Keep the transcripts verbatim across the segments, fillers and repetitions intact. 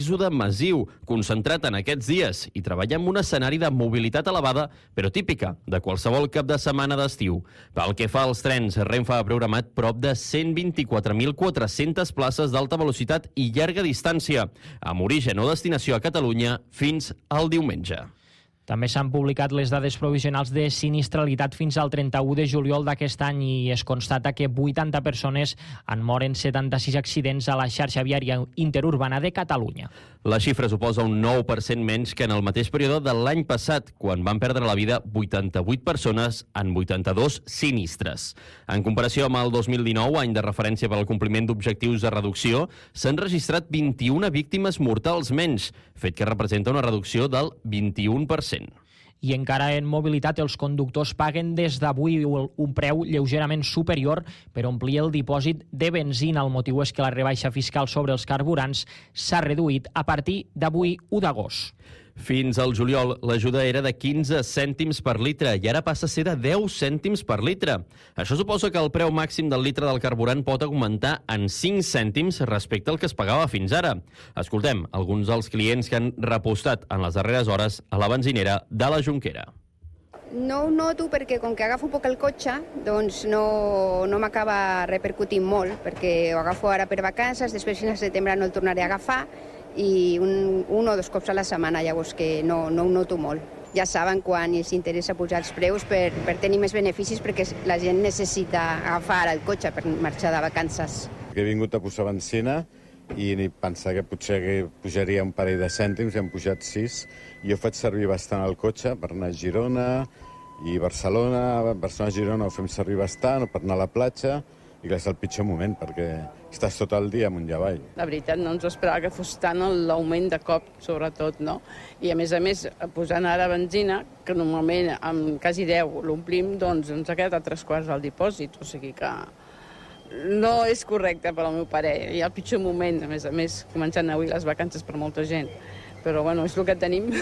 èxode massiu, concentrat en aquests dies i treballar en un escenari de mobilitat elevada, però típica de qualsevol cap de setmana d'estiu. Pel que fa als trens, Renfe ha programat prop de cent vint-i-quatre mil quatre-centes places d'alta velocitat i llarga distància, amb origen o destinació a Catalunya fins al diumenge. També s'han publicat les dades provisionals de sinistralitat fins al trenta-u de juliol d'aquest any i es constata que vuitanta persones han mort en setanta-sis accidents a la xarxa viària interurbana de Catalunya. La xifra suposa un nou per cent menys que en el mateix període de l'any passat, quan van perdre la vida vuitanta-vuit persones en vuitanta-dos sinistres. En comparació amb el dos mil dinou, any de referència per al compliment d'objectius de reducció, s'han registrat vint-i-una víctimes mortals menys, fet que representa una reducció del vint-i-un per cent. I encara en mobilitat, els conductors paguen des d'avui un preu lleugerament superior per omplir el dipòsit de benzina. El motiu és que la rebaixa fiscal sobre els carburants s'ha reduït a partir d'avui, u d'agost. Fins al juliol, l'ajuda era de quinze cèntims per litre i ara passa a ser de deu cèntims per litre. Això suposa que el preu màxim del litre del carburant pot augmentar en cinc cèntims respecte al que es pagava fins ara. Escoltem alguns dels clients que han repostat en les darreres hores a la benzinera de la Jonquera. No ho noto perquè com que agafo poc el cotxe, doncs no, no m'acaba repercutint molt, perquè ho agafo ara per vacances, després fins al setembre no el tornaré a agafar, i un, un o dos cops a la setmana, llavors que no, no ho noto molt. Ja saben quan els interessa pujar els preus per, per tenir més beneficis, perquè la gent necessita agafar ara el cotxe per marxar de vacances. He vingut a posar benzina i pensar que potser que pujaria un parell de cèntims i han pujat sis. Jo faig servir bastant el cotxe per anar a Girona i Barcelona. Barcelona-Girona ho fem servir bastant, per anar a la platja. I és el pitjor moment, perquè estàs tot el dia amunt i avall. La veritat, no ens esperava que fos tant l'augment de cop, sobretot, no? I a més a més, posant ara benzina, que normalment amb quasi deu l'omplim, doncs ens ha quedat a tres quarts al dipòsit, o sigui que no és correcte per al meu pare. I el pitjor moment, a més a més, començant avui les vacances per molta gent. Però bueno, és el que tenim.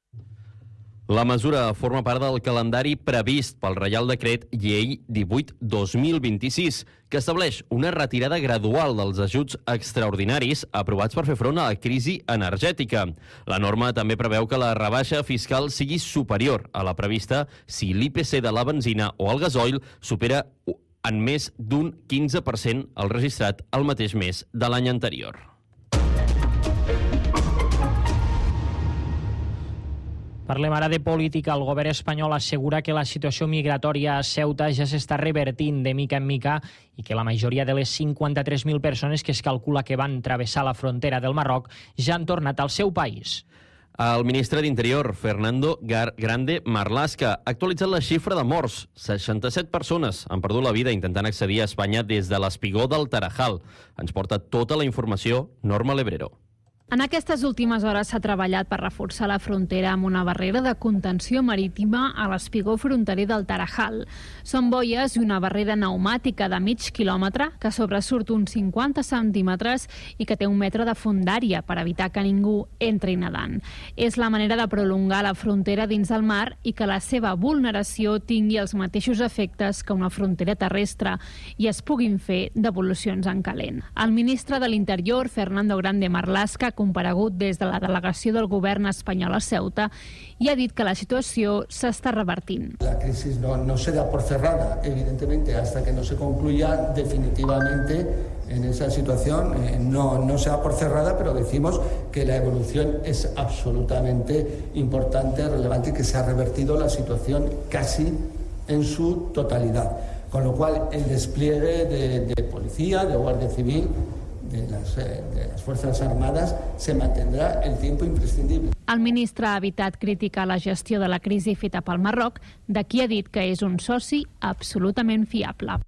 La mesura forma part del calendari previst pel Reial Decret Llei divuit dos mil vint-i-sis, que estableix una retirada gradual dels ajuts extraordinaris aprovats per fer front a la crisi energètica. La norma també preveu que la rebaixa fiscal sigui superior a la prevista si l'I P C de la benzina o el gasoil supera en més d'un quinze per cent el registrat el mateix mes de l'any anterior. Parlem ara de política. El govern espanyol assegura que la situació migratòria a Ceuta ja s'està revertint de mica en mica i que la majoria de les cinquanta-tres mil persones que es calcula que van travessar la frontera del Marroc ja han tornat al seu país. El ministre d'Interior, Fernando Grande Marlaska, ha actualitzat la xifra de morts. seixanta-set persones han perdut la vida intentant accedir a Espanya des de l'espigó del Tarajal. Ens porta tota la informació Norma Lebrero. En aquestes últimes hores s'ha treballat per reforçar la frontera amb una barrera de contenció marítima a l'espigó fronterer del Tarajal. Són boies i una barrera pneumàtica de mig quilòmetre que sobresurt uns cinquanta centímetres i que té un metre de fondària per evitar que ningú entri nedant. És la manera de prolongar la frontera dins del mar i que la seva vulneració tingui els mateixos efectes que una frontera terrestre i es puguin fer devolucions en calent. El ministre de l'Interior, Fernando Grande Marlaska, comparegut des de la delegació del govern espanyol a Ceuta i ha dit que la situació s'està revertint. La crisis no, no se da por cerrada, evidentemente, hasta que no se concluya definitivamente en esa situación. Eh, no, no se da por cerrada, pero decimos que la evolución es absolutamente importante, relevante, y que se ha revertido la situación casi en su totalidad. Con lo cual, el despliegue de, de policía, de guardia civil, De las, de las Fuerzas Armadas se mantendrá el tiempo imprescindible. El ministre ha evitat criticar la gestió de la crisi feta pel Marroc, de qui ha dit que és un soci absolutament fiable.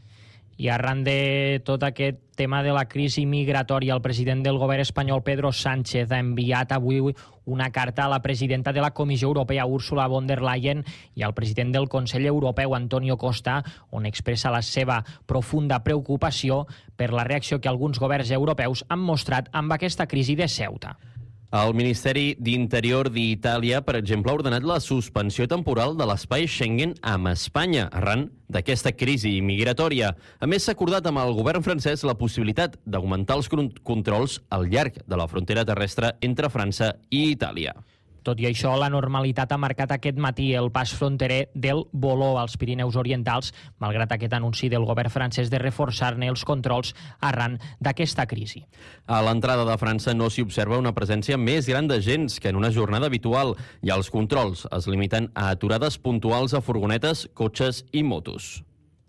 I arran de tot aquest tema de la crisi migratòria, el president del govern espanyol, Pedro Sánchez, ha enviat avui una carta a la presidenta de la Comissió Europea, Ursula von der Leyen, i al president del Consell Europeu, Antonio Costa, on expressa la seva profunda preocupació per la reacció que alguns governs europeus han mostrat amb aquesta crisi de Ceuta. El Ministeri d'Interior d'Itàlia, per exemple, ha ordenat la suspensió temporal de l'espai Schengen amb Espanya, arran d'aquesta crisi migratòria. A més, s'ha acordat amb el govern francès la possibilitat d'augmentar els controls al llarg de la frontera terrestre entre França i Itàlia. Tot i això, la normalitat ha marcat aquest matí el pas fronterer del Boló als Pirineus Orientals, malgrat aquest anunci del govern francès de reforçar-ne els controls arran d'aquesta crisi. A l'entrada de França no s'hi observa una presència més gran d'agents que en una jornada habitual i els controls es limiten a aturades puntuals a furgonetes, cotxes i motos.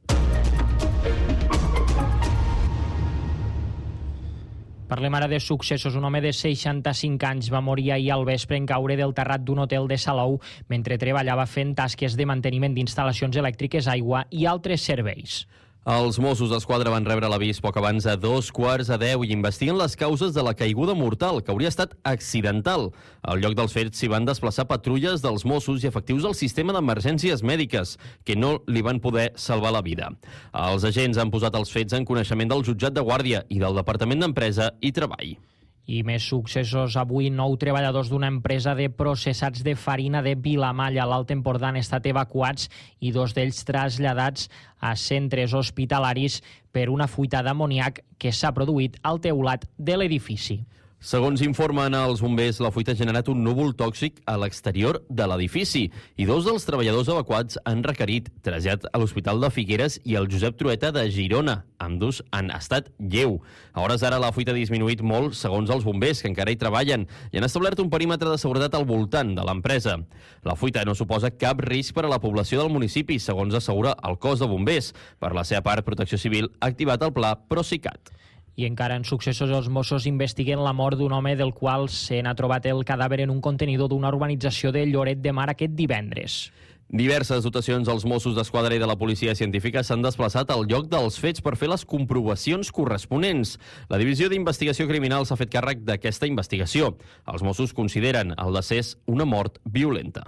Parlem ara de successos. Un home de seixanta-cinc anys va morir ahir al vespre en caure del terrat d'un hotel de Salou mentre treballava fent tasques de manteniment d'instal·lacions elèctriques, aigua i altres serveis. Els Mossos d'Esquadra van rebre l'avís poc abans de dos quarts a deu i investiguen les causes de la caiguda mortal, que hauria estat accidental. Al lloc dels fets s'hi van desplaçar patrulles dels Mossos i efectius del sistema d'emergències mèdiques, que no li van poder salvar la vida. Els agents han posat els fets en coneixement del jutjat de Guàrdia i del Departament d'Empresa i Treball. I més successos. Avui, nou treballadors d'una empresa de processats de farina de Vilamalla, a l'Alt Empordà, han estat evacuats i dos d'ells traslladats a centres hospitalaris per una fuita d'amoníac que s'ha produït al teulat de l'edifici. Segons informen els bombers, la fuita ha generat un núvol tòxic a l'exterior de l'edifici i dos dels treballadors evacuats han requerit trasllat a l'Hospital de Figueres i el Josep Trueta de Girona. Ambdós han estat lleu. A hores d'ara la fuita ha disminuït molt, segons els bombers, que encara hi treballen, i han establert un perímetre de seguretat al voltant de l'empresa. La fuita no suposa cap risc per a la població del municipi, segons assegura el cos de bombers. Per la seva part, Protecció Civil ha activat el pla Procicat. I encara en successos, els Mossos investiguen la mort d'un home del qual se n'ha trobat el cadàver en un contenidor d'una urbanització de Lloret de Mar aquest divendres. Diverses dotacions dels Mossos d'Esquadra i de la Policia Científica s'han desplaçat al lloc dels fets per fer les comprovacions corresponents. La Divisió d'Investigació Criminal s'ha fet càrrec d'aquesta investigació. Els Mossos consideren el decés una mort violenta.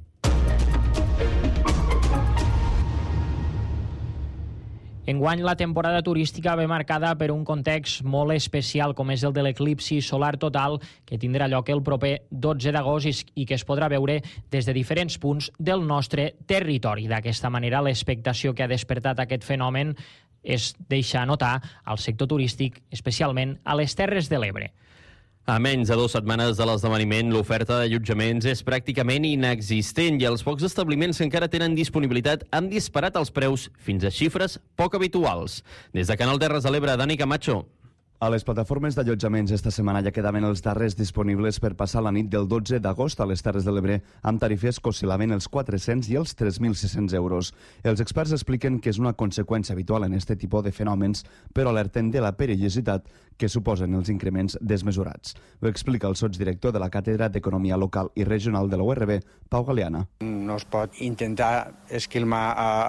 Enguany, la temporada turística ve marcada per un context molt especial, com és el de l'eclipsi solar total, que tindrà lloc el proper dotze d'agost i que es podrà veure des de diferents punts del nostre territori. D'aquesta manera, l'expectació que ha despertat aquest fenomen es deixa notar al sector turístic, especialment a les Terres de l'Ebre. A menys de dues setmanes de l'esdeveniment, l'oferta d'allotjaments és pràcticament inexistent i els pocs establiments que encara tenen disponibilitat han disparat els preus fins a xifres poc habituals. Des de Canal Terres de l'Ebre, Dani Camacho. A les plataformes d'allotjaments esta setmana ja quedaven els darrers disponibles per passar la nit del dotze d'agost a les Terres de l'Ebre amb tarifes que oscil·laven els quatre-cents i els tres mil sis-cents euros. Els experts expliquen que és una conseqüència habitual en aquest tipus de fenòmens, però alerten de la perillositat que suposen els increments desmesurats. Ho explica el sotsdirector de la Càtedra d'Economia Local i Regional de la U R B, Pau Galeana. No es pot intentar esquilmar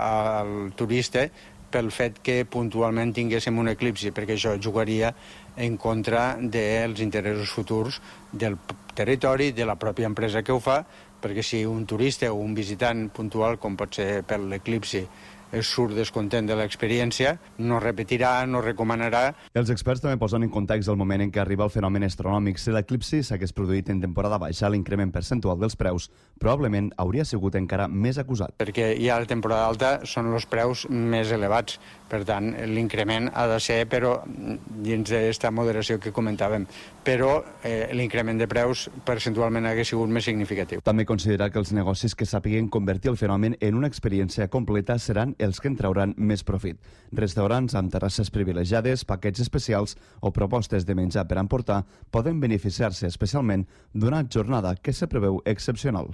al turista pel fet que puntualment tinguéssim un eclipsi, perquè això jugaria en contra dels interessos futurs del territori, de la pròpia empresa que ho fa, perquè si un turista o un visitant puntual, com pot ser per l'eclipsi, es surt descontent de l'experiència, no repetirà, no recomanarà. Els experts també posen en context el moment en què arriba el fenomen astronòmic. Si l'eclipsi s'hagués produït en temporada baixa, l'increment percentual dels preus probablement hauria sigut encara més acusat. Perquè ja la temporada alta són els preus més elevats, per tant l'increment ha de ser, però dins d'aquesta moderació que comentàvem, però eh, l'increment de preus percentualment hagués sigut més significatiu. També considera que els negocis que sàpiguen convertir el fenomen en una experiència completa seran els que en trauran més profit. Restaurants amb terrasses privilegiades, paquets especials o propostes de menjar per emportar poden beneficiar-se especialment d'una jornada que se preveu excepcional.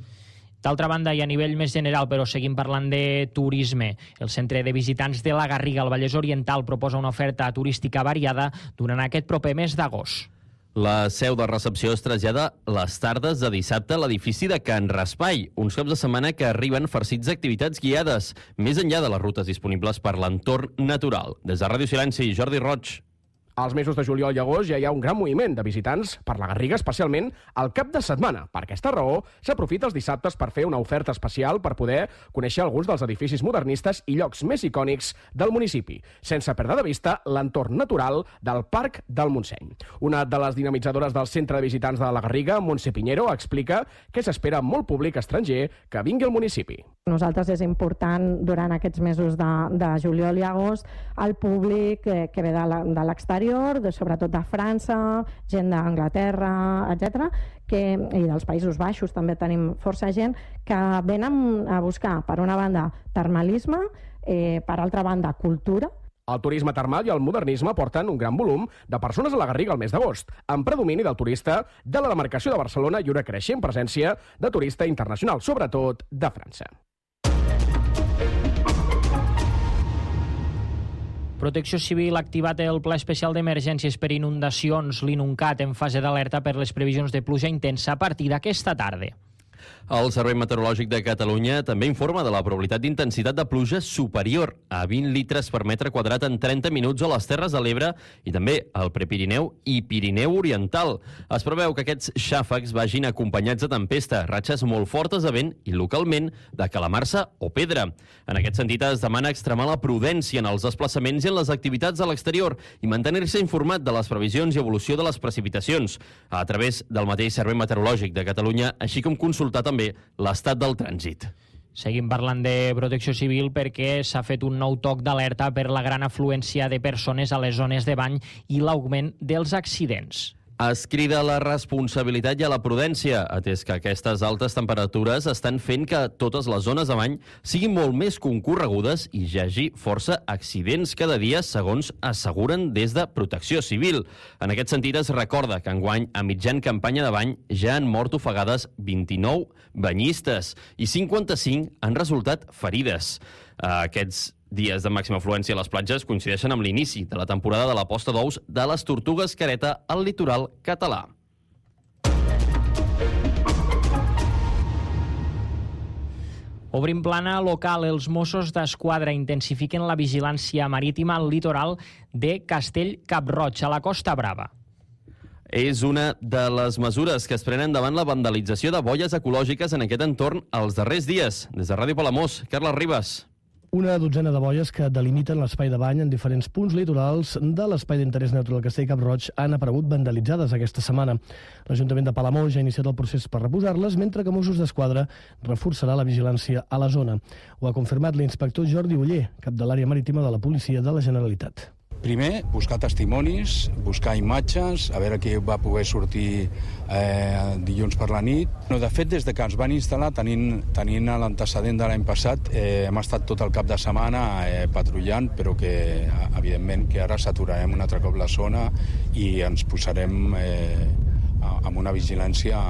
D'altra banda, i a nivell més general, però seguim parlant de turisme, el Centre de Visitants de la Garriga, al Vallès Oriental, proposa una oferta turística variada durant aquest proper mes d'agost. La seu de recepció es trasllada les tardes de dissabte a l'edifici de Can Raspai, uns caps de setmana que arriben farcits d'activitats guiades, més enllà de les rutes disponibles per l'entorn natural. Des de Ràdio Silenci, Jordi Roig. Als mesos de juliol i agost ja hi ha un gran moviment de visitants per la Garriga, especialment al cap de setmana. Per aquesta raó, s'aprofita els dissabtes per fer una oferta especial per poder conèixer alguns dels edificis modernistes i llocs més icònics del municipi, sense perdre de vista l'entorn natural del Parc del Montseny. Una de les dinamitzadores del Centre de Visitants de la Garriga, Montse Piñero, explica que s'espera molt públic estranger que vingui al municipi. Nosaltres és important durant aquests mesos de, de juliol i agost el públic que, que ve de l'exterior, de, sobretot de França, gent d'Anglaterra, etcètera, que, i dels Països Baixos també tenim força gent, que venen a buscar, per una banda, termalisme, eh, per altra banda, cultura. El turisme termal i el modernisme porten un gran volum de persones a la Garriga al mes d'agost, amb predomini del turista de la demarcació de Barcelona i una creixent presència de turista internacional, sobretot de França. Protecció Civil ha activat el Pla Especial d'Emergències per Inundacions, l'INUNCAT, en fase d'alerta per les previsions de pluja intensa a partir d'aquesta tarda. El Servei Meteorològic de Catalunya també informa de la probabilitat d'intensitat de pluja superior a vint litres per metre quadrat en trenta minuts a les Terres de l'Ebre i també al Prepirineu i Pirineu Oriental. Es preveu que aquests xàfecs vagin acompanyats de tempesta, ratxes molt fortes de vent i, localment, de calamarsa o pedra. En aquest sentit, es demana extremar la prudència en els desplaçaments i en les activitats a l'exterior i mantenir-se informat de les previsions i evolució de les precipitacions a través del mateix Servei Meteorològic de Catalunya, així com consultar també l'estat del trànsit. Seguim parlant de Protecció Civil perquè s'ha fet un nou toc d'alerta per la gran afluència de persones a les zones de bany i l'augment dels accidents. Es crida a la responsabilitat i a la prudència, atès que aquestes altes temperatures estan fent que totes les zones de bany siguin molt més concorregudes i hi hagi força accidents cada dia, segons asseguren des de Protecció Civil. En aquest sentit, es recorda que enguany, a mitjan campanya de bany, ja han mort ofegades vint-i-nou banyistes i cinquanta-cinc han resultat ferides. Aquests dies de màxima afluència a les platges coincideixen amb l'inici de la temporada de la posta d'ous de les tortugues careta al litoral català. Obrim plana local. Els Mossos d'Esquadra intensifiquen la vigilància marítima al litoral de Castell-Cap-roig, a la Costa Brava. És una de les mesures que es prenen davant la vandalització de boies ecològiques en aquest entorn els darrers dies. Des de Ràdio Palamós, Carles Ribas. Una dotzena de boies que delimiten l'espai de bany en diferents punts litorals de l'espai d'interès natural Castell-Cap-roig han aparegut vandalitzades aquesta setmana. L'Ajuntament de Palamós ja ha iniciat el procés per reposar-les, mentre que Mossos d'Esquadra reforçarà la vigilància a la zona. Ho ha confirmat l'inspector Jordi Oller, cap de l'àrea marítima de la Policia de la Generalitat. Primer, buscar testimonis, buscar imatges, a veure qui va poder sortir eh, dilluns per la nit. No, de fet, des de que ens van instal·lar, tenint, tenint l'antecedent de l'any passat, eh, hem estat tot el cap de setmana eh, patrullant, però que, evidentment, que ara saturarem un altre cop la zona i ens posarem eh, amb una vigilància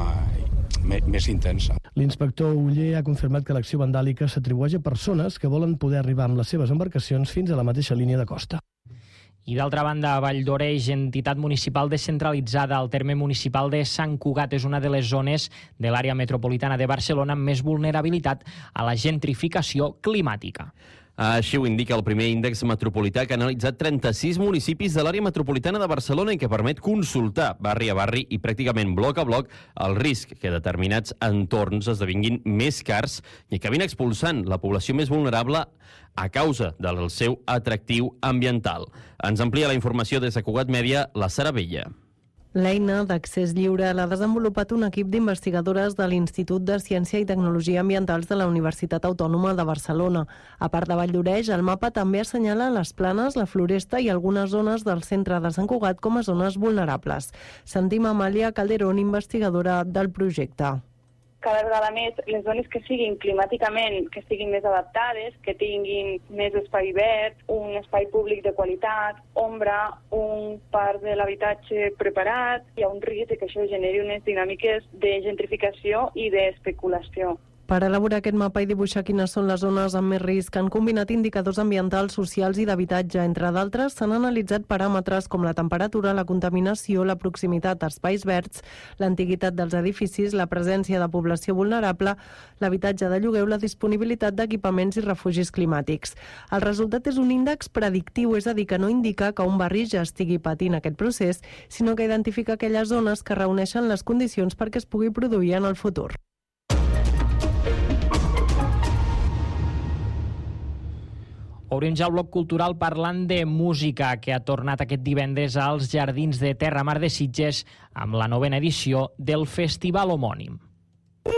més intensa. L'inspector Oller ha confirmat que l'acció vandàlica s'atribueix a persones que volen poder arribar amb les seves embarcacions fins a la mateixa línia de costa. I d'altra banda, Valldoreix, entitat municipal descentralitzada al terme municipal de Sant Cugat, és una de les zones de l'àrea metropolitana de Barcelona amb més vulnerabilitat a la gentrificació climàtica. Així ho indica el primer índex metropolità que ha analitzat trenta-sis municipis de l'àrea metropolitana de Barcelona i que permet consultar barri a barri i pràcticament bloc a bloc el risc que determinats entorns esdevinguin més cars i acabin expulsant la població més vulnerable a causa del seu atractiu ambiental. Ens amplia la informació des de Cugat Mèdia, la Sara Vella. L'eina d'accés lliure l'ha desenvolupat un equip d'investigadores de l'Institut de Ciència i Tecnologia Ambientals de la Universitat Autònoma de Barcelona. A part de Valldoreix, el mapa també assenyala les planes, la floresta i algunes zones del centre de Sant Cugat com a zones vulnerables. Sentim Amàlia Calderón, investigadora del projecte. Cada vegada més les zones que siguin climàticament, que estiguin més adaptades, que tinguin més espai verd, un espai públic de qualitat, ombra, un parc de l'habitatge preparat, hi ha un risc que això generi unes dinàmiques de gentrificació i d'especulació. Per elaborar aquest mapa i dibuixar quines són les zones amb més risc, han combinat indicadors ambientals, socials i d'habitatge. Entre d'altres, s'han analitzat paràmetres com la temperatura, la contaminació, la proximitat a espais verds, l'antiguitat dels edificis, la presència de població vulnerable, l'habitatge de lloguer o la disponibilitat d'equipaments i refugis climàtics. El resultat és un índex predictiu, és a dir, que no indica que un barri ja estigui patint aquest procés, sinó que identifica aquelles zones que reuneixen les condicions perquè es pugui produir en el futur. Obrim ja el bloc cultural parlant de música, que ha tornat aquest divendres als Jardins de Terramar de Sitges amb la novena edició del festival homònim.